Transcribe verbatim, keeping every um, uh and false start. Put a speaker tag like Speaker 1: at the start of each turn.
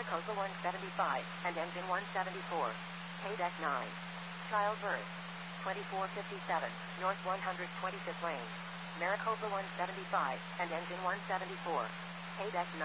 Speaker 1: Maricopa one seventy-five, and engine one seventy-four. Pay deck nine. Child birth. twenty-four fifty-seven, North one hundred twenty-fifth Lane. Maricopa one seventy-five, and engine one seventy-four. Pay deck nine.